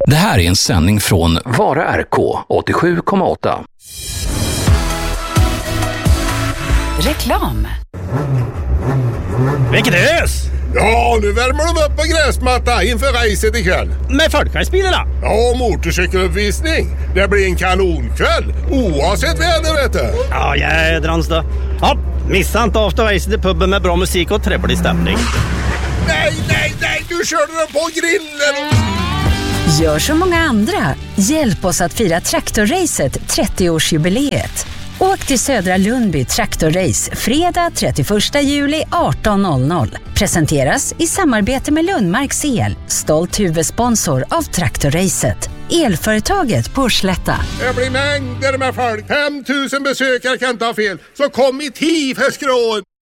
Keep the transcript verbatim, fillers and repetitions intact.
Det här är en sändning från Vara R K åttiosju komma åtta. Reklam. Vilket ös! Ja, nu värmer de upp på gräsmatta inför racet ikväll. Med folkracebilarna? Ja, motorcykeluppvisning. Det blir en kanonkväll, oavsett väder, vet du. Ja, jädrans då. Ja, missa inte afterracet i puben med bra musik och trevlig stämning. Nej, nej, nej, du körde den på grillen. Gör som många andra. Hjälp oss att fira Traktorracet trettioårsjubileet. Åk till Södra Lundby Traktorrace fredag trettioförsta juli arton noll noll. Presenteras i samarbete med Lundmarks El, stolt huvudsponsor av Traktorracet. Elföretaget på Slätta. Det blir mängder med folk. fem tusen besökare kan inte ha fel. Så kom i tid för skrån.